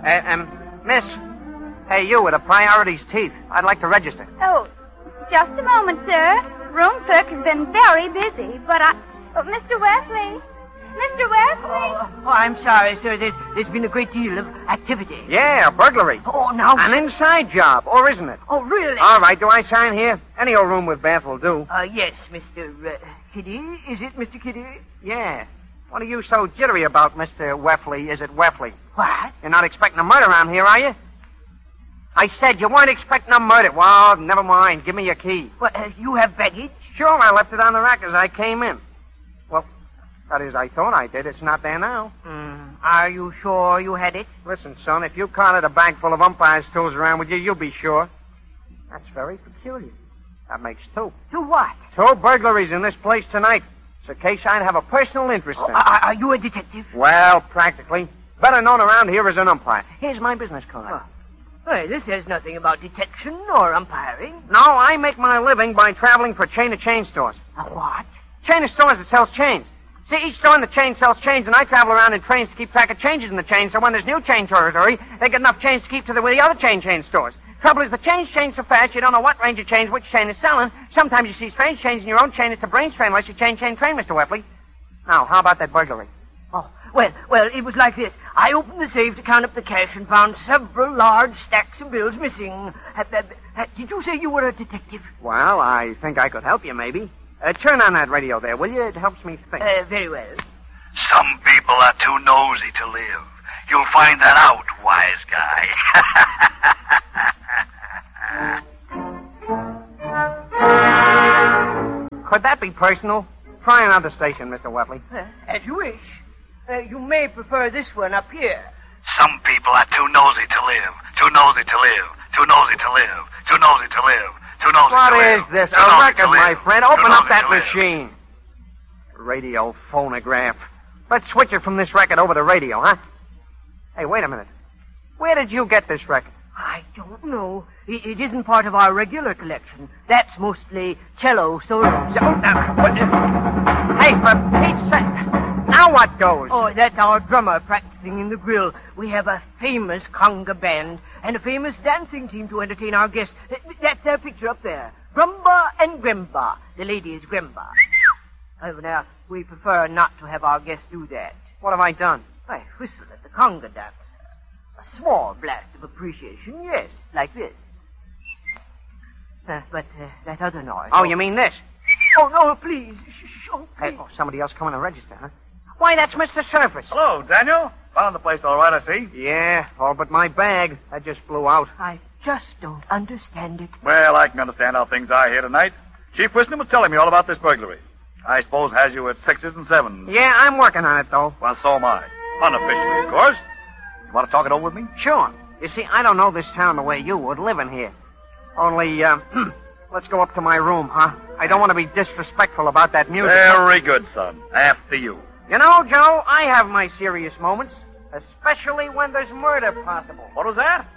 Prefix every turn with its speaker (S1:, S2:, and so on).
S1: Miss. Hey, you with the Priorities Teeth. I'd like to register.
S2: Oh, just a moment, sir. Room clerk has been very busy, but Mr. Wesley. Mr. Wesley.
S3: Oh, I'm sorry, sir. There's been a great deal of activity.
S1: Yeah, burglary.
S3: Oh, now...
S1: An inside job, or isn't it?
S3: Oh, really?
S1: All right, do I sign here? Any old room with bath will do.
S3: Yes, Mr. Kitty. Is it Mr. Kitty?
S1: Yeah. What are you so jittery about, Mr. Weffley? Is it Weffley?
S3: What?
S1: You're not expecting a murder around here, are you? I said you weren't expecting a murder. Well, never mind. Give me your key.
S3: What, you have baggage?
S1: Sure, I left it on the rack as I came in. Well, that is, I thought I did. It's not there now.
S3: Are you sure you had it?
S1: Listen, son, if you carted a bag full of umpire's tools around with you, you'll be sure. That's very peculiar. That makes two.
S3: To what?
S1: 2 burglaries in this place tonight. It's a case I'd have a personal interest in.
S3: Are you a detective?
S1: Well, practically. Better known around here as an umpire. Here's my business card.
S3: Well, this says nothing about detection or umpiring.
S1: No, I make my living by traveling for chain-of-chain stores.
S3: A what?
S1: Chain of stores that sells chains. See, each store in the chain sells chains, and I travel around in trains to keep track of changes in the chain, so when there's new chain territory, they get enough chains to keep to the other chain stores. Trouble is, the chains change so fast, you don't know what range of chains which chain is selling. Sometimes you see strange chains in your own chain. It's a brain strain unless you chain train, Mr. Weffley. Now, how about that burglary?
S3: Oh, well, it was like this. I opened the safe to count up the cash and found several large stacks of bills missing. Did you say you were a detective?
S1: Well, I think I could help you, maybe. Turn on that radio there, will you? It helps me think.
S3: Very well.
S4: Some people are too nosy to live. You'll find that out, wise guy.
S1: Could that be personal? Try another station, Mr. Weffley.
S3: As you wish. You may prefer this one up here.
S4: Some people are too nosy to live. Too nosy to live. Too nosy to live. Too nosy to live. Too nosy
S1: What
S4: to live.
S1: is this?
S4: Too
S1: A
S4: nosy
S1: record,
S4: to
S1: my
S4: live.
S1: friend.
S4: Too
S1: Open up
S4: nosy
S1: that
S4: to live.
S1: machine. Radio phonograph. Let's switch it from this record over to radio, huh? Hey, wait a minute. Where did you get this record?
S3: I don't know. It isn't part of our regular collection. That's mostly cello solos.
S1: Hey, for Pete's sake. Now what goes?
S3: Oh, that's our drummer practicing in the grill. We have a famous conga band and a famous dancing team to entertain our guests. That's their picture up there. Grumba and Grimba. The lady is Grimba. However, now, we prefer not to have our guests do that.
S1: What have I done?
S3: I whistle at the conga dancer. A small blast of appreciation, yes, like this. But that other noise...
S1: Oh, you mean this?
S3: Oh, no, please. Shh, oh, please.
S1: Hey, somebody else coming to register, huh? Why, that's Mr. Surface.
S5: Hello, Daniel. Found the place all right, I see.
S1: Yeah, all but my bag. That just blew out.
S3: I just don't understand it.
S5: Well, I can understand how things are here tonight. Chief Wisdom was telling me all about this burglary. I suppose has you at 6s and 7s.
S1: Yeah, I'm working on it, though.
S5: Well, so am I. Unofficially, of course. You want to talk it over with me?
S1: Sure. You see, I don't know this town the way you would, living here. Only, let's go up to my room, huh? I don't want to be disrespectful about that music.
S5: Very good, son. After you.
S1: You know, Joe, I have my serious moments, especially when there's murder possible.
S5: What was that?